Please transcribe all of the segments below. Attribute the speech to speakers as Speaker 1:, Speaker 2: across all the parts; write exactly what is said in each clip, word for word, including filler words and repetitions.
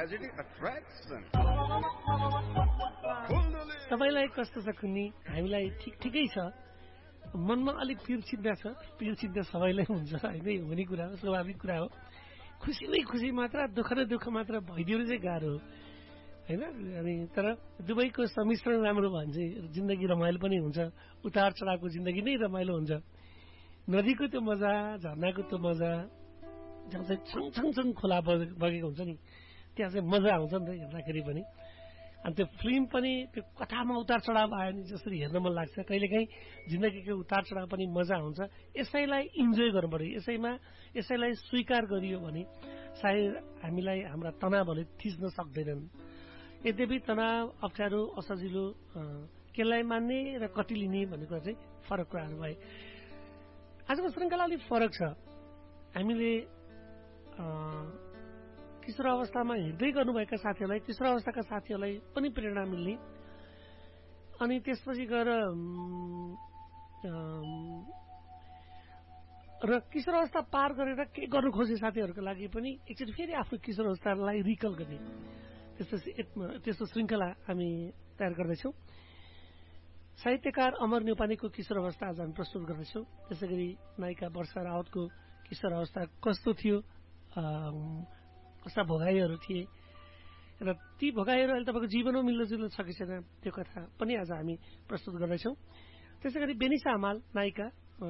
Speaker 1: tragedy attraction.
Speaker 2: तपाईलाई कस्तो छ कुन्नी? हामीलाई ठिक ठिकै छ, मनमा अलिक पिरचिन्ता छ। पिरचिन्ता सबैलाई हुन्छ होइन, हुने कुरा हो, स्वाभाविक कुरा हो। खुसी नै खुसी मात्र, दुःख नै दुःख मात्र भइदिनु चाहिँ गाह्रो हो होइन। अनि तर दुवैको सम्मिश्रण राम्रो भयो भने चाहिँ जिन्दगी रमाइलो पनि हुन्छ। उतार चढावको जिन्दगी नै रमाइलो हुन्छ। नदीको त्यो मजा, झर्नाको त्यो मजा, जहाँ चाहिँ छङ छङ छङ खोला बगेको हुन्छ नि, त्यहाँ चाहिँ मजा आउँछ नि त हेर्दाखेरि पनि। अनि त्यो फिल्म पनि त्यो कथामा उतार चढाव आयो नि जसरी हेर्न मन लाग्छ। कहिलेकाहीँ जिन्दगीको उतार चढाव पनि मजा आउँछ। यसैलाई इन्जोय गर्नु पर्यो, यसैमा यसैलाई स्वीकार गरियो भने सायद हामीलाई हाम्रा तनावहरूले थिच्न सक्दैनन्। यद्यपि तनाव, अप्ठ्यारो, असजिलो केलाई मान्ने र कति लिने भन्ने कुरा चाहिँ फरक कुराहरू भए। आजको श्रृङ्खला अलिक फरक छ। हामीले किशोर अवस्थामा हिँड्दै गर्नुभएका साथीहरूलाई, किशोर अवस्थाका साथीहरूलाई पनि प्रेरणा मिल्ने, अनि त्यसपछि गएर र किशोर अवस्था पार गरेर के गर्नु खोजे साथीहरूको लागि पनि एकचोटि फेरि आफ्नो किशोर अवस्थालाई रिकल गर्ने त्यस्तो त्यस्तो श्रृङ्खला हामी तयार गर्दैछौँ। साहित्यकार अमर न्यौपानेको किशोर अवस्था आज हामी प्रस्तुत गर्दैछौँ। त्यसै गरी नायिका वर्षा रावतको किशोर अवस्था कस्तो थियो, कस्ता भोगाईहरू थिए र ती भोगाईहरू अहिले तपाईँको जीवनमा मिल्दोजुल्दो छ कि छैन त्यो कथा पनि आज हामी प्रस्तुत गर्दैछौँ। त्यसै गरी बेनिसा हमाल नायिका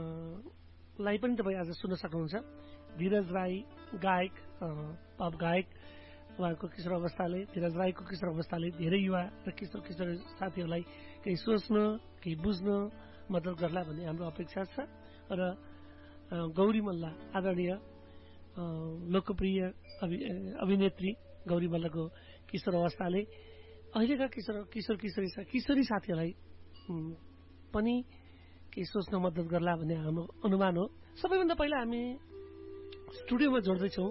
Speaker 2: लाई पनि तपाईँ आज सुन्न सक्नुहुन्छ। धीरज राई गायक, पप गायक, उहाँको किशोर अवस्थाले, धीरज राईको किशोर अवस्थाले धेरै युवा र किशोर किशोर साथीहरूलाई केही सोच्न, केही बुझ्न मद्दत गर्ला भन्ने हाम्रो अपेक्षा छ। र गौरी मल्ल आदरणीय लोकप्रिय अभिनेत्री गौरी मल्लको किशोर अवस्थाले अहिलेका किशोर किशोर किशोरी किशोरी साथीहरूलाई पनि केही सोच्न मद्दत गर्ला भन्ने हाम्रो अनुमान हो। सबैभन्दा पहिला हामी स्टुडियोमा जोड्दैछौँ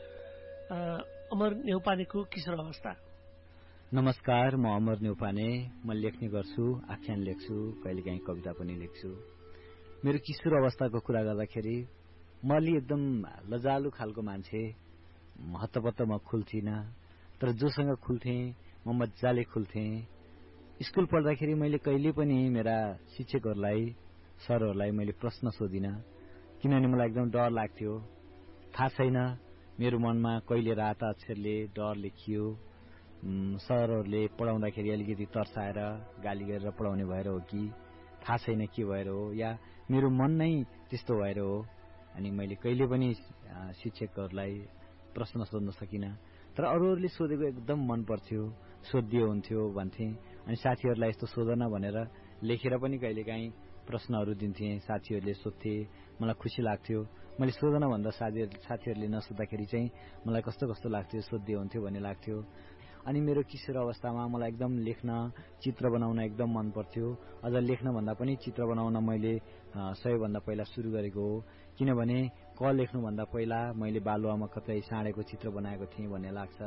Speaker 2: अमर न्यौपानेको किशोर अवस्था।
Speaker 3: नमस्कार, म अमर न्यौपाने। म लेख्ने गर्छु, आख्यान लेख्छु, कहिलेकाहीँ कविता पनि लेख्छु। मेरो किशोर अवस्थाको कुरा गर्दाखेरि म अलि एकदम लजालु खालको मान्छे, हत्तपत्त म खुल्थिनँ, तर जोसँग खुल्थेँ म मजाले खुल्थेँ। स्कुल पढ्दाखेरि मैले कहिले पनि मेरा शिक्षकहरूलाई, सरहरूलाई मैले प्रश्न सोधिनँ, किनभने मलाई एकदम डर लाग्थ्यो। थाहा छैन मेरो मनमा कहिले राता अक्षरले डर लेखियो, सरहरूले पढाउँदाखेरि अलिकति तर्साएर गाली गरेर पढाउने भएर हो कि थाहा छैन के भएर हो, या मेरो मन नै त्यस्तो भएर हो। अनि मैले कहिले पनि शिक्षकहरूलाई प्रश्न सोध्न सकिनँ, तर अरूहरूले सोधेको एकदम मन पर्थ्यो, सोधियो हुन्थ्यो भन्थे। अनि साथीहरूलाई यस्तो सोधन भनेर लेखेर पनि कहिलेकाहीँ प्रश्नहरू दिन्थेँ, साथीहरूले सोध्थे, मलाई खुसी लाग्थ्यो। मैले सोधन भन्दा साथी साथीहरूले नसोद्धाखेरि चाहिँ मलाई कस्तो कस्तो लाग्थ्यो, सोध्दै हुन्थ्यो भन्ने लाग्थ्यो। अनि मेरो किशोर अवस्थामा मलाई एकदम लेख्न, चित्र बनाउन एकदम मन पर्थ्यो। अझ लेख्नभन्दा पनि चित्र बनाउन मैले सबैभन्दा पहिला सुरु गरेको हो, किनभने क लेख्नुभन्दा पहिला मैले बालुवामा कतै साँडेको चित्र बनाएको थिएँ भन्ने लाग्छ।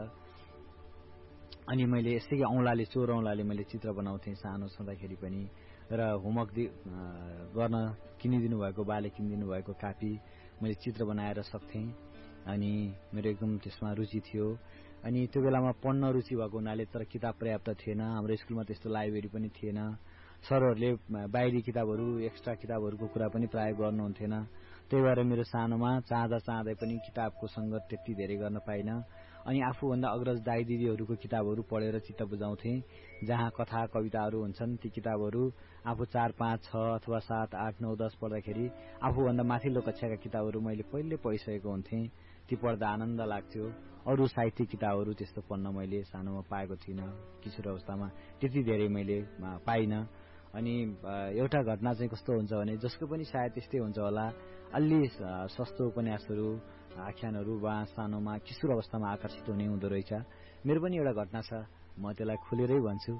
Speaker 3: अनि मैले यसै औँलाले, चोर औँलाले मैले चित्र बनाउँथेँ सानो छँदाखेरि पनि। र होमवर्क गर्न किनिदिनु भएको, बाले किनिदिनु भएको कापी मैले चित्र बनाएर सक्थेँ। अनि मेरो एकदम त्यसमा रुचि थियो। अनि त्यो बेलामा पढ्न रुचि भएको हुनाले तर किताब पर्याप्त थिएन, हाम्रो स्कुलमा त्यस्तो लाइब्रेरी पनि थिएन। सरहरूले बाहिरी किताबहरू, एक्स्ट्रा किताबहरूको कुरा पनि प्राय गर्नुहुन्थेन। त्यही भएर मेरो सानोमा चाहँदा चाहँदै पनि किताबको सङ्गत त्यति धेरै गर्न पाइनँ। अनि आफूभन्दा अग्रज दाइ दिदीहरूको किताबहरू पढेर चित्त बुझाउँथेँ। जहाँ कथा कविताहरू हुन्छन् ती किताबहरू आफू चार पाँच छ अथवा सात आठ नौ दस पढ्दाखेरि आफूभन्दा माथिल्लो कक्षाका किताबहरू मैले पहिले पढिसकेको हुन्थेँ। ती पढ्दा आनन्द लाग्थ्यो। अरू साहित्यिक किताबहरू त्यस्तो पढ्न मैले सानोमा पाएको थिइनँ। किशोर अवस्थामा त्यति धेरै मैले पाइनँ। अनि एउटा घटना चाहिँ कस्तो हुन्छ भने, जसको पनि सायद त्यस्तै हुन्छ होला, अलि सस्तो उपन्यासहरू, आख्यानहरू वा सानोमा किशोर अवस्थामा आकर्षित हुने हुँदो रहेछ। मेरो पनि एउटा घटना छ, म त्यसलाई खुलेरै भन्छु।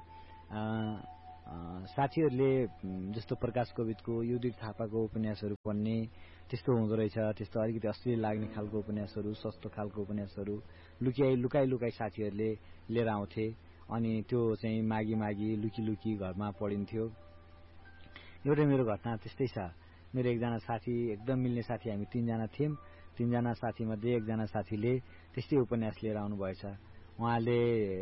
Speaker 3: साथीहरूले जस्तो प्रकाश कोविदको, युधिर थापाको उपन्यासहरू पढ्ने त्यस्तो हुँदो रहेछ। त्यस्तो अलिकति अश्लील लाग्ने खालको उपन्यासहरू, सस्तो खालको उपन्यासहरू लुकाइ लुकाइ लुकाइ साथीहरूले लिएर आउँथे। अनि त्यो चाहिँ मागी मागी लुकी लुकी घरमा पढिन्थ्यो। एउटा मेरो घटना त्यस्तै छ। मेरो एकजना साथी, एकदम मिल्ने साथी, हामी तीनजना थियौँ। तीनजना साथीमध्ये एकजना साथीले त्यस्तै उपन्यास लिएर आउनु भएछ। उहाँले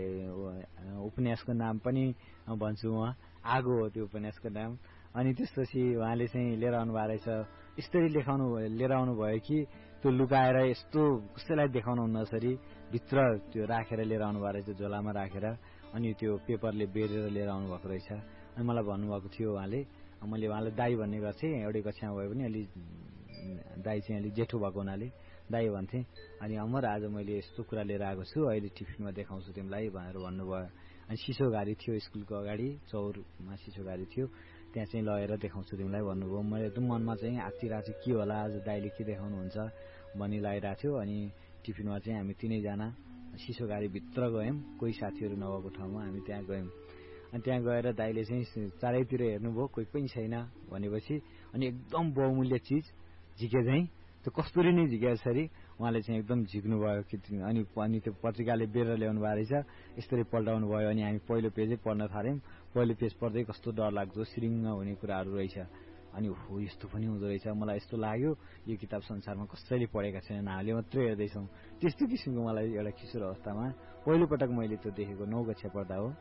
Speaker 3: उपन्यासको नाम पनि भन्छु म, आगो हो त्यो उपन्यासको नाम। अनि त्यसपछि उहाँले चाहिँ लिएर आउनु भएको रहेछ, यसरी लेखाउनु लिएर आउनु भयो कि त्यो लुकाएर यस्तो कसैलाई देखाउनु हुन्न यसरी भित्र त्यो राखेर लिएर आउनु भएको रहेछ, झोलामा राखेर। अनि त्यो पेपरले बेरेर लिएर आउनु भएको रहेछ। अनि मलाई भन्नुभएको थियो उहाँले, मैले उहाँलाई दाई भन्ने गर्थेँ, एउटै कक्षामा भयो भने अलि दाई चाहिँ अलिक जेठो भएको हुनाले दाई भन्थेँ। अनि अमर आज मैले यस्तो कुरा लिएर आएको छु, अहिले टिफिनमा देखाउँछु तिमीलाई भनेर भन्नुभयो। अनि सिसो गाडी थियो स्कुलको अगाडि, चौरमा सिसो गाडी थियो, त्यहाँ चाहिँ लगेर देखाउँछु तिमीलाई भन्नुभयो। मैले एकदम मनमा चाहिँ आत्तिरहेको थियो के होला आज दाइले के देखाउनुहुन्छ भनी लागिरहेको थियो। अनि टिफिनमा चाहिँ हामी तिनैजना सिसो गाडीभित्र गयौँ, कोही साथीहरू नभएको ठाउँमा हामी त्यहाँ गयौँ। अनि त्यहाँ गएर दाइले चाहिँ चारैतिर हेर्नुभयो, कोही पनि छैन भनेपछि अनि एकदम बहुमूल्य चिज झिके चाहिँ त्यो कस्तुरी नै झिके जसरी उहाँले चाहिँ एकदम झिक्नुभयो कि अनि अनि त्यो पत्रिकाले बेरेर ल्याउनु भएको रहेछ, यसरी पल्टाउनु भयो। अनि हामी पहिलो पेजै पढ्न थाल्यौँ। पहिलो पेज पढ्दै कस्तो डर लाग्दो सिरिङ्ग हुने कुराहरू रहेछ। अनि हो यस्तो पनि हुँदो रहेछ, मलाई यस्तो लाग्यो यो किताब संसारमा कसैले पढेका छैनन्, हामीले मात्रै हेर्दैछौँ। त्यस्तो किसिमको मलाई एउटा किशोर अवस्थामा पहिलोपटक मैले त्यो देखेको नौ कक्षा पढ्दा हो,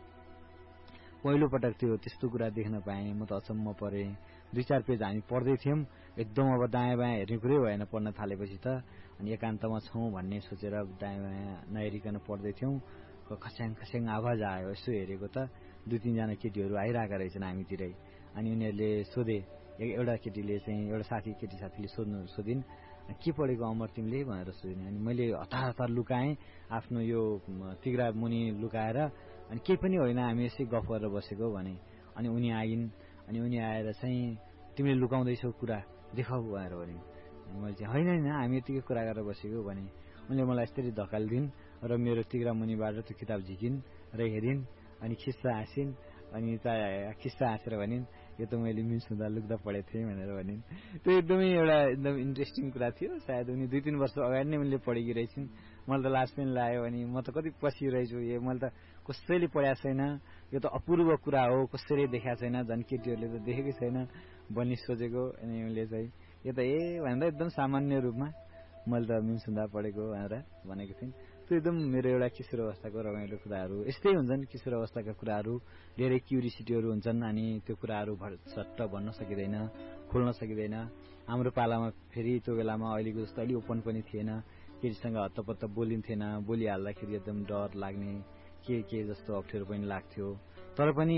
Speaker 3: पहिलोपटक त्यो त्यस्तो कुरा देख्न पाएँ। म त अचम्म परेँ। दुई चार पेज हामी पढ्दै थियौँ, एकदम अब दायाँ बायाँ हेर्ने कुरै भएन पढ्न थालेपछि त। अनि एकान्तमा छौँ भन्ने सोचेर दायाँ बायाँ नहेरिकन पढ्दै थियौँ। खस्याङ खस्याङ आवाज आयो, यसो हेरेको त दुई तिनजना केटीहरू आइरहेका रहेछन् हामीतिरै। अनि उनीहरूले सोधे, एउटा केटीले चाहिँ एउटा साथी केटी साथीले सोध्नु सोधिन् के पढेको अमर तिमीले भनेर सोधिन्। अनि मैले हतार हतार लुकाएँ आफ्नो यो तिग्रा मुनि लुकाएर, अनि केही पनि होइन हामी यसै गफ गरेर बसेको भने। अनि उनी आइन्। अनि उनी आएर चाहिँ तिमीले लुकाउँदैछौ कुरा देखाऊ भनेर भन्यो। मैले चाहिँ होइन होइन हामी यतिकै कुरा गरेर बसेको भने। उनले मलाई यसरी धकालिदिन् र मेरो तिग्रा मुनिबाट त्यो किताब झिकिन् र हेरिन्। अनि खिस्सा हाँसिन्। अनि खिस्सा हाँसेर भनिन् यो त मैले मिस हुँदा लुक्दा पढेको थिएँ भनेर भनिन्। त्यो एकदमै एउटा एकदम इन्ट्रेस्टिङ कुरा थियो। सायद उनी दुई तिन वर्ष अगाडि नै उनले पढेकी रहेछन्। मलाई त लाज पनि लाग्यो। अनि म त कति पछि रहेछु, यो मैले त कसैले पढाएको छैन, यो त अपूर्व कुरा हो, कसैले देखाएको छैन, झन् केटीहरूले त देखेकै छैन भन्ने सोचेको। अनि उनले चाहिँ यो त ए भनेर एकदम सामान्य रूपमा मैले त मिस हुँदा पढेको भनेर भनेको थिएँ। त्यो एकदम मेरो एउटा किशोर अवस्थाको रमाइलो कुराहरू यस्तै हुन्छन्। किशोर अवस्थाका कुराहरू धेरै क्युरियोसिटीहरू हुन्छन्। अनि त्यो कुराहरू झट्ट भन्न सकिँदैन, खोल्न सकिँदैन। हाम्रो पालामा फेरि त्यो बेलामा अहिलेको जस्तो अलि ओपन पनि थिएन, केटीसँग हत्तपत्त बोलिन्थेन, बोलिहाल्दाखेरि एकदम डर लाग्ने के के जस्तो अप्ठ्यारो पनि लाग्थ्यो। तर पनि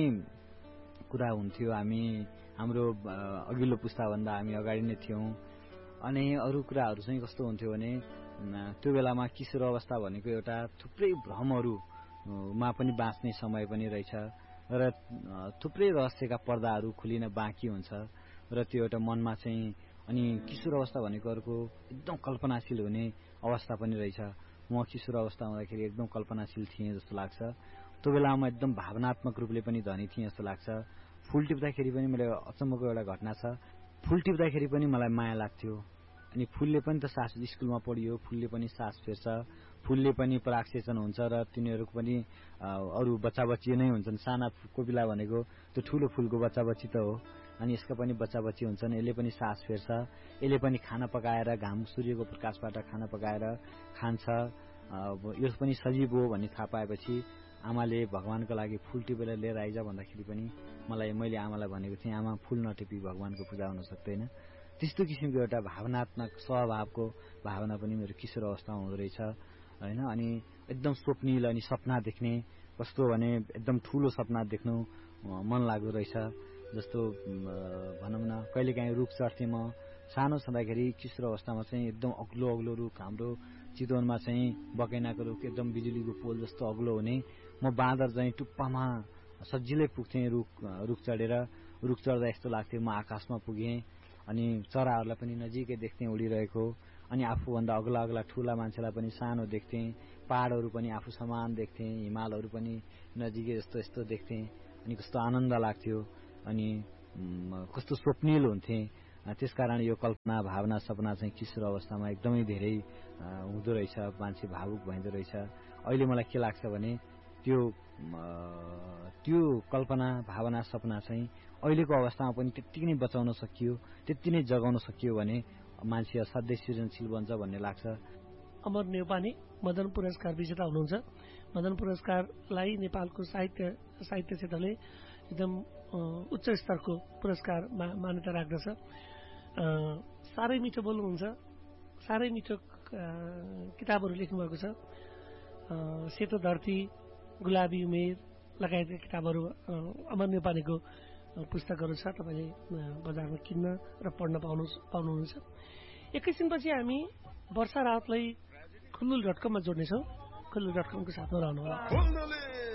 Speaker 3: कुरा हुन्थ्यो, हामी हाम्रो अघिल्लो पुस्ताभन्दा हामी अगाडि नै थियौँ। अनि अरू कुराहरू चाहिँ कस्तो हुन्थ्यो भने त्यो बेलामा किशोर अवस्था भनेको एउटा थुप्रै भ्रमहरूमा पनि बाँच्ने समय पनि रहेछ र थुप्रै रहस्यका पर्दाहरू खुलिन बाँकी हुन्छ र त्यो एउटा मनमा चाहिँ। अनि किशोर अवस्था भनेको अर्को एकदम कल्पनाशील हुने अवस्था पनि रहेछ। म किशोर अवस्था हुँदाखेरि एकदम कल्पनाशील थिएँ जस्तो लाग्छ। त्यो बेलामा एकदम भावनात्मक रूपले पनि धनी थिएँ जस्तो लाग्छ। फुल टिप्दाखेरि पनि मैले अचम्मको एउटा घटना छ, फुल टिप्दाखेरि पनि मलाई माया लाग्थ्यो। अनि फुलले पनि त सास स्कुलमा पढियो, फुलले पनि सास फेर्छ, फुलले पनि परागसेचन हुन्छ र तिनीहरूको पनि अरू बच्चा बच्ची नै हुन्छन्। साना कोपिला भनेको त्यो ठुलो फुलको बच्चा बच्ची त हो। अनि यसका पनि बच्चा बच्ची हुन्छन्, यसले पनि सास फेर्छ, यसले पनि खाना पकाएर घाम सूर्यको प्रकाशबाट खाना पकाएर खान्छ। यो पनि सजीव हो भन्ने थाहा पाएपछि आमाले भगवानको लागि फुल टिपेर लिएर आइज भन्दाखेरि पनि मलाई मैले आमालाई भनेको थिएँ आमा फुल नटिपी भगवानको पूजा हुन सक्दैन। त्यस्तो किसिमको एउटा भावनात्मक स्वभावको भावना पनि मेरो किशोर अवस्थामा हुँदो रहेछ होइन। अनि एकदम स्वप्निल अनि सपना देख्ने, कस्तो भने एकदम ठुलो सपना देख्नु मन लाग्दो रहेछ। जस्तो भनौँ न कहिलेकाहीँ रुख चढ्थेँ म सानो छँदाखेरि। किशोर अवस्थामा चाहिँ एकदम अग्लो अग्लो रुख, हाम्रो चितवनमा चाहिँ बकैनाको रुख एकदम बिजुलीको पोल जस्तो अग्लो हुने। म बाँदर चाहिँ टुप्पामा सजिलै पुग्थेँ रुख रुख चढेर। रुख चढ्दा यस्तो लाग्थ्यो म आकाशमा पुगेँ। अनि चराहरूलाई पनि नजिकै देख्थेँ उडिरहेको। अनि आफूभन्दा अग्ला अग्ला ठुला मान्छेलाई पनि सानो देख्थेँ, पहाडहरू पनि आफू समान देख्थेँ, हिमालहरू पनि नजिकै जस्तो यस्तो देख्थेँ। अनि कस्तो आनन्द लाग्थ्यो अनि कस्तो स्वप्निल हुन्थेँ। त्यसकारण यो कल्पना भावना सपना चाहिँ किशोर अवस्थामा एकदमै धेरै हुँदो रहेछ, मान्छे भावुक भइँदो रहेछ। अहिले मलाई के लाग्छ भने त्यो त्यो कल्पना भावना सपना चाहिँ अहिलेको अवस्थामा पनि त्यत्तिकै नै बचाउन सकियो, त्यति नै जगाउन सकियो भने मान्छे असाध्यै सृजनशील बन्छ भन्ने लाग्छ।
Speaker 2: अमर नेउपाने मदन पुरस्कार विजेता हुनुहुन्छ। मदन पुरस्कारलाई नेपालको साहित्य साहित्य क्षेत्रले एकदम उच्च स्तरको पुरस्कार मान्यता राख्दछ। साह्रै मिठो बोल्नुहुन्छ, साह्रै मिठो किताबहरू लेख्नुभएको छ। सेतो धरती, गुलाबी उमेर लगायतका किताबहरू अमर नेउपानेको पुस्तकहरू छ। तपाईँले बजारमा किन्न र पढ्न पाउनु पाउनुहुन्छ। एकैछिनपछि हामी वर्षा रावतलाई खुल्लुल डट कममा जोड्नेछौँ। खुल्लुल डट कमको साथमा रहनुहोला।